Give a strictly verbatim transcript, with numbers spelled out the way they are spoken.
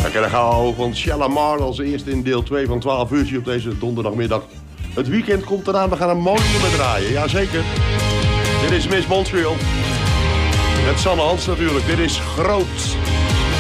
Lekker de gauw van Shalamar als eerste in deel twee van twaalf uurtje op deze donderdagmiddag. Het weekend komt eraan, we gaan een mooi nummer draaien, jazeker. Dit is Miss Montreal. Met Sanne Hans natuurlijk, dit is Groot.